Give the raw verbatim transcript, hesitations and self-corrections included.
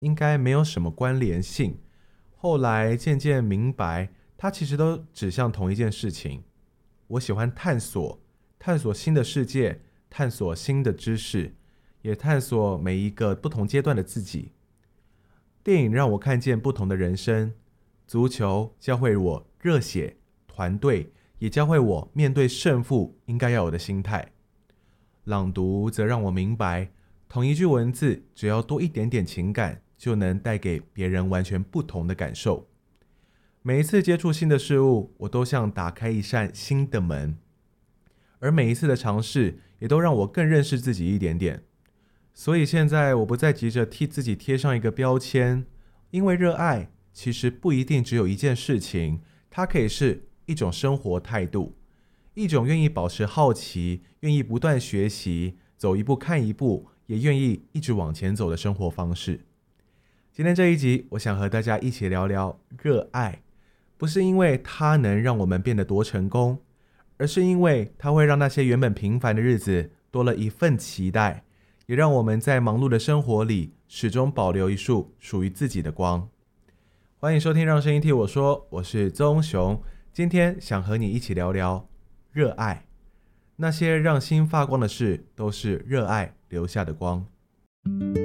应该没有什么关联性。后来渐渐明白，它其实都指向同一件事情。我喜欢探索，探索新的世界，探索新的知识，也探索每一个不同阶段的自己。电影让我看见不同的人生，足球教会我热血、团队，也教会我面对胜负应该要有的心态。朗读则让我明白，同一句文字只要多一点点情感，就能带给别人完全不同的感受。每一次接触新的事物，我都像打开一扇新的门，而每一次的尝试也都让我更认识自己一点点。所以现在我不再急着替自己贴上一个标签，因为热爱其实不一定只有一件事情，它可以是一种生活态度，一种愿意保持好奇，愿意不断学习，走一步看一步，也愿意一直往前走的生活方式。今天这一集，我想和大家一起聊聊热爱，不是因为它能让我们变得多成功，而是因为它会让那些原本平凡的日子多了一份期待，也让我们在忙碌的生活里始终保留一束属于自己的光。欢迎收听让声音替我说，我是宗雄，今天想和你一起聊聊热爱。那些让心发光的事，都是热爱留下的光。